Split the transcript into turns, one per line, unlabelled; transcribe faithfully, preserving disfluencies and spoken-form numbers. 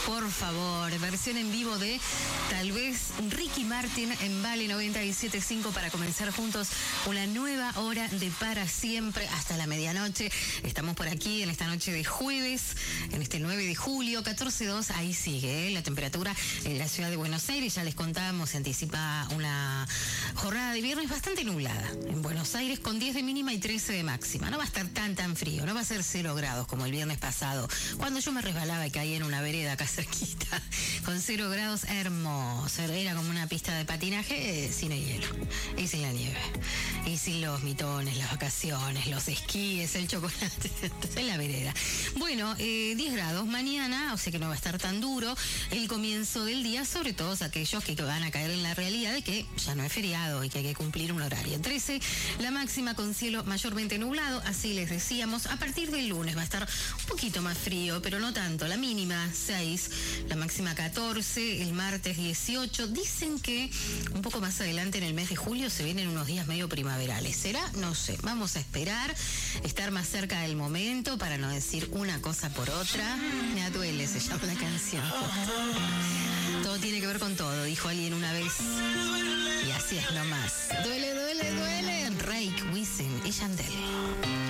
por favor. Versión en vivo de tal vez Ricky Martin en Vale noventa y siete punto cinco para comenzar juntos una nueva hora de Para Siempre hasta la medianoche. Estamos por aquí en esta noche de jueves, en este nueve de julio, catorce grados dos, ahí sigue ¿eh? la temperatura en la ciudad de Buenos Aires. Ya les contamos, se anticipa una jornada de viernes bastante nublada en Buenos Aires con diez de mínima y trece de máxima. No va a estar tan tan frío, no va a ser cero grados como el viernes pasado, cuando yo me resbalaba y caía en una vereda acá cerquita, con cero grados, hermoso. Era como una pista de patinaje eh, sin el hielo y sin la nieve y sin los mitones, las vacaciones, los esquíes, el chocolate en la vereda. Bueno, eh, diez grados mañana, o sea que no va a estar tan duro el comienzo del día, sobre todo aquellos que van a caer en la realidad de que ya no es feriado y que hay que cumplir un horario. trece, la máxima con cielo mayormente nublado, así les decíamos. A partir del lunes va a estar un poquito más frío, pero no tanto. La mínima seis, la máxima catorce, el martes dieciocho. Dicen que un poco más adelante en el mes de julio se vienen unos días medio primaverales. ¿Será? No sé. Vamos a esperar, estar más cerca del momento para no decir una cosa por otra. Me duele, se llama la canción. Todo tiene que ver con todo, dijo alguien una vez. Y así es nomás. Duele, duele, duele. Rake, Wisin y Yandel.